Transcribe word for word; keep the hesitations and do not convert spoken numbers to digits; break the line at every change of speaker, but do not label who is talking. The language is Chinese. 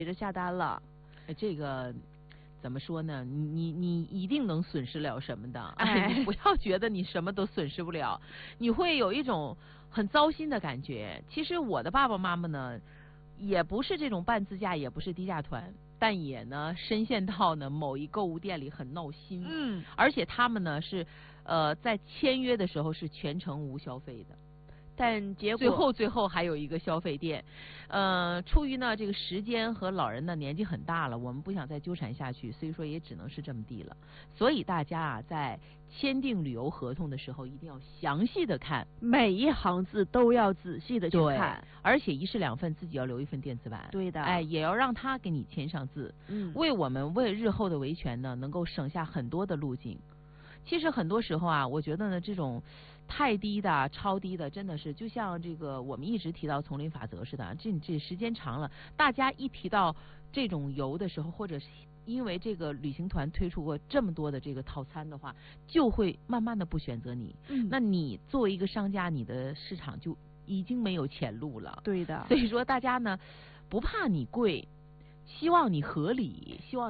着下单了。
这个怎么说呢？你你你一定能损失了什么的？
哎，
你不要觉得你什么都损失不了，你会有一种很糟心的感觉。其实我的爸爸妈妈呢，也不是这种半自驾，也不是低价团，但也呢深陷到呢某一购物店里很闹心。
嗯，
而且他们呢是呃在签约的时候是全程无消费的。
但结果
最后最后还有一个消费店，呃，出于呢这个时间和老人呢年纪很大了，我们不想再纠缠下去，所以说也只能是这么地了。所以大家啊，在签订旅游合同的时候，一定要详细的看，
每一行字都要仔细的去看，
而且一式两份，自己要留一份电子版。
对的，
哎，也要让他给你签上字，
嗯，
为我们为日后的维权呢，能够省下很多的路径。其实很多时候啊，我觉得呢，这种太低的、超低的，真的是就像这个我们一直提到丛林法则似的。这这时间长了，大家一提到这种游的时候，或者是因为这个旅行团推出过这么多的这个套餐的话，就会慢慢的不选择你。
嗯，
那你作为一个商家，你的市场就已经没有前路了。
对的，
所以说大家呢，不怕你贵，希望你合理，希望。